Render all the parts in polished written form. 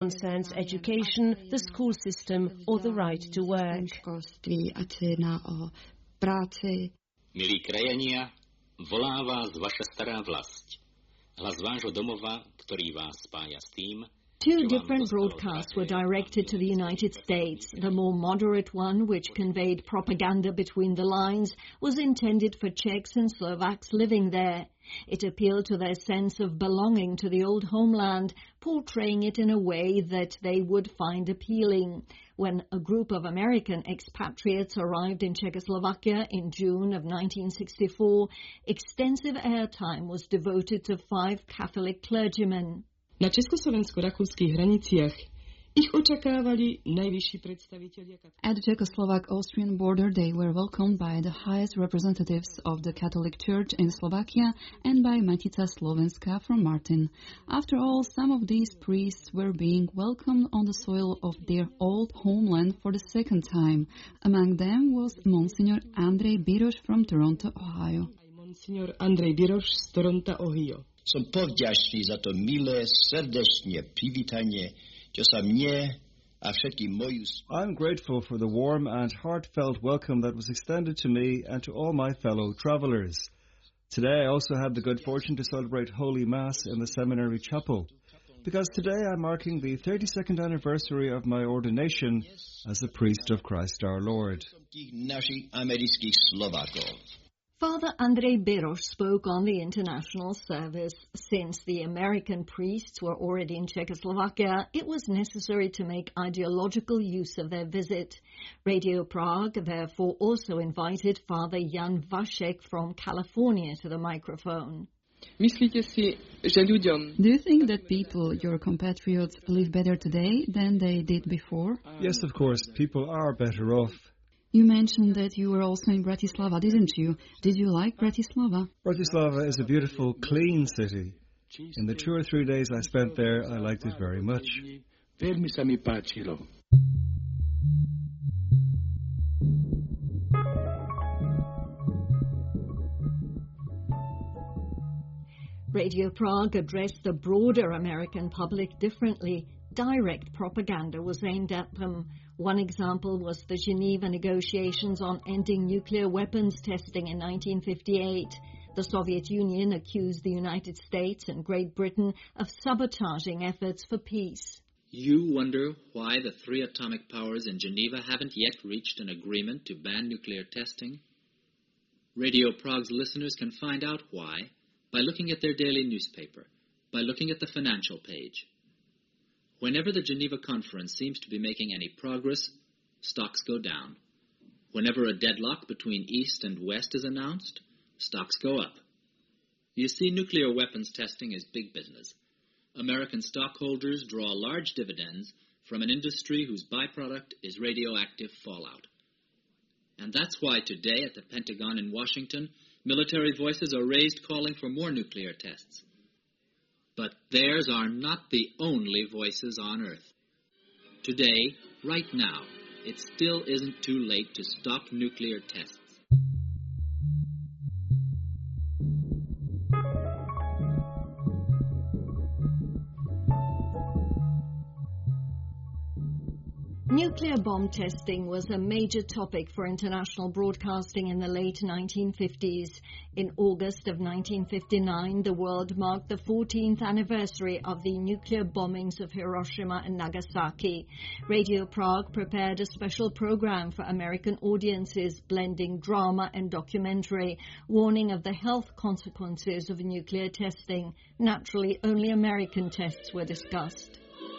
concerns education, the school system, or the right to work. Milí krajania, volá vás vaša stará vlast. Hlas vášho domova, ktorý vás spája s tým. Two different broadcasts were directed to the United States. The more moderate one, which conveyed propaganda between the lines, was intended for Czechs and Slovaks living there. It appealed to their sense of belonging to the old homeland, portraying it in a way that they would find appealing. When a group of American expatriates arrived in Czechoslovakia in June of 1964, extensive airtime was devoted to 5 Catholic clergymen. Na československo-rakúskych hraniciach ich očakávali najvyšší predstavitelia. At the Czechoslovak-Austrian border, they were welcomed by the highest representatives of the Catholic Church in Slovakia and by Matica Slovenska from Martin. After all, some of these priests were being welcomed on the soil of their old homeland for the second time. Among them was Monsignor Andrej Biroš from Toronto, Ohio. Monsignor Andrej Biroš z Toronto, Ohio. Som povďačný za to milé, srdečne privítanie, čo sa mne a všetkým mojim... I'm grateful for the warm and heartfelt welcome that was extended to me and to all my fellow travelers. Today I also had the good fortune to celebrate Holy Mass in the seminary chapel, because today I'm marking the 32nd anniversary of my ordination as a priest of Christ our Lord. Našich amerických Slovákov. Father Andrej Biroš spoke on the international service. Since the American priests were already in Czechoslovakia, it was necessary to make ideological use of their visit. Radio Prague therefore also invited Father Jan Vašek from California to the microphone. Myslíte si, že ľuďom... Do you think that people, your compatriots, live better today than they did before? Yes, of course, people are better off. You mentioned that you were also in Bratislava, didn't you? Did you like Bratislava? Bratislava is a beautiful, clean city. In the 2 or 3 days I spent there, I liked it very much. Veľmi sa mi páčilo. Radio Prague addressed the broader American public differently. Direct propaganda was aimed at them. One example was the Geneva negotiations on ending nuclear weapons testing in 1958. The Soviet Union accused the United States and Great Britain of sabotaging efforts for peace. You wonder why the 3 atomic powers in Geneva haven't yet reached an agreement to ban nuclear testing? Radio Prague's listeners can find out why by looking at their daily newspaper, by looking at the financial page. Whenever the Geneva Conference seems to be making any progress, stocks go down. Whenever a deadlock between East and West is announced, stocks go up. You see, nuclear weapons testing is big business. American stockholders draw large dividends from an industry whose byproduct is radioactive fallout. And that's why today at the Pentagon in Washington, military voices are raised calling for more nuclear tests. But theirs are not the only voices on Earth. Today, right now, it still isn't too late to stop nuclear tests. Nuclear bomb testing was a major topic for international broadcasting in the late 1950s. In August of 1959, the world marked the 14th anniversary of the nuclear bombings of Hiroshima and Nagasaki. Radio Prague prepared a special program for American audiences, blending drama and documentary, warning of the health consequences of nuclear testing. Naturally, only American tests were discussed.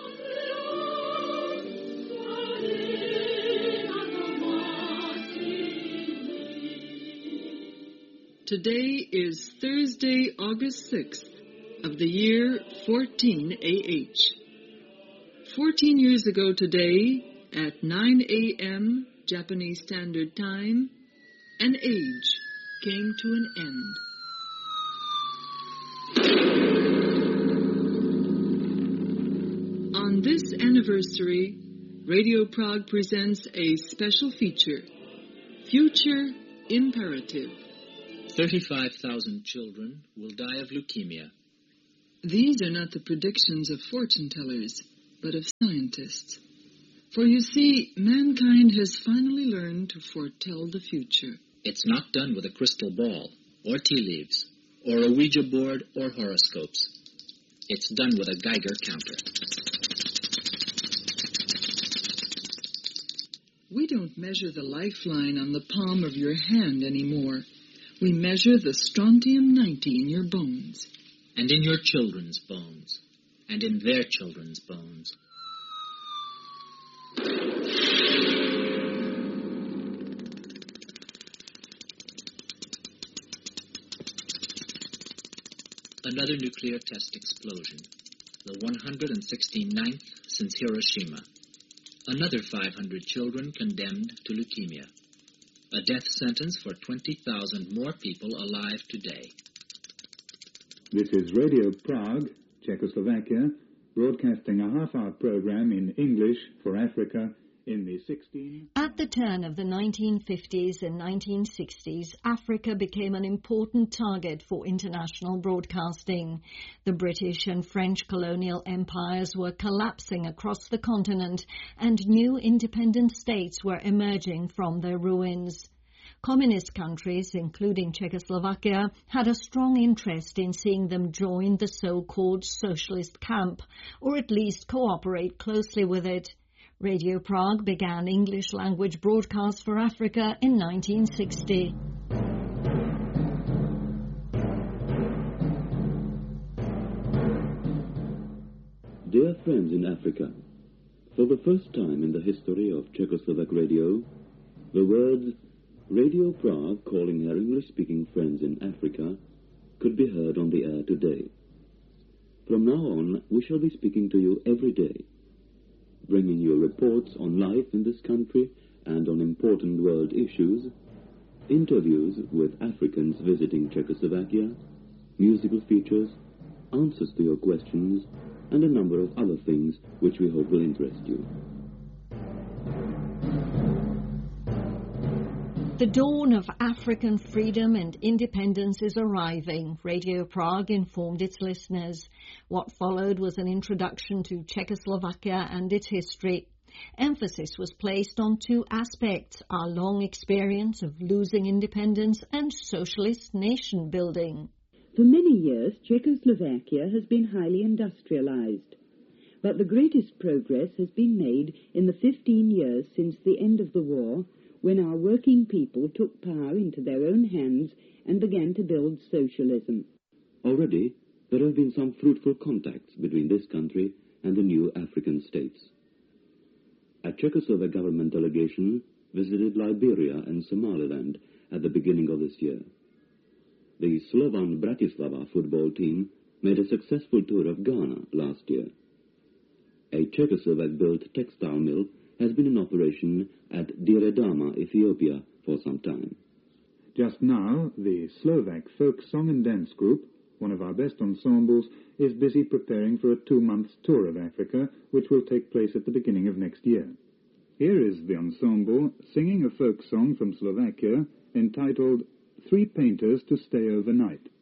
Today is Thursday, August 6th of the year 14 AH. 14 years ago today, at 9 a.m. Japanese Standard Time, an age came to an end. On this anniversary, Radio Prague presents a special feature, Future Imperative. 35,000 children will die of leukemia. These are not the predictions of fortune tellers. but of scientists. For you see, mankind has finally learned to foretell the future. It's not done with a crystal ball, or tea leaves, or a Ouija board, or horoscopes. It's done with a Geiger counter. We don't measure the lifeline on the palm of your hand anymore. We measure the strontium-90 in your bones. And in your children's bones. And in their children's bones. Another nuclear test explosion. The 169th since Hiroshima. Another 500 children condemned to leukemia. A death sentence for 20,000 more people alive today. This is Radio Prague, Czechoslovakia, broadcasting a half-hour program in English for Africa in the 16... At the turn of the 1950s and 1960s, Africa became an important target for international broadcasting. The British and French colonial empires were collapsing across the continent, and new independent states were emerging from their ruins. Communist countries, including Czechoslovakia, had a strong interest in seeing them join the so-called socialist camp, or at least cooperate closely with it. Radio Prague began English-language broadcasts for Africa in 1960. Dear friends in Africa, for the first time in the history of Czechoslovak radio, the words Radio Prague calling her English-speaking friends in Africa could be heard on the air today. From now on, we shall be speaking to you every day, bringing you reports on life in this country and on important world issues, interviews with Africans visiting Czechoslovakia, musical features, answers to your questions, and a number of other things which we hope will interest you. The dawn of African freedom and independence is arriving, Radio Prague informed its listeners. What followed was an introduction to Czechoslovakia and its history. Emphasis was placed on two aspects: our long experience of losing independence and socialist nation building. For many years, Czechoslovakia has been highly industrialized. But the greatest progress has been made in the 15 years since the end of the war, when our working people took power into their own hands and began to build socialism. Already, there have been some fruitful contacts between this country and the new African states. A Czechoslovak government delegation visited Liberia and Somaliland at the beginning of this year. The Slovan Bratislava football team made a successful tour of Ghana last year. A Czechoslovak-built textile mill has been in operation at Dire Dama, Ethiopia, for some time. Just now, the Slovak folk song and dance group, one of our best ensembles, is busy preparing for a 2-month tour of Africa, which will take place at the beginning of next year. Here is the ensemble singing a folk song from Slovakia entitled 3 Painters to Stay Overnight.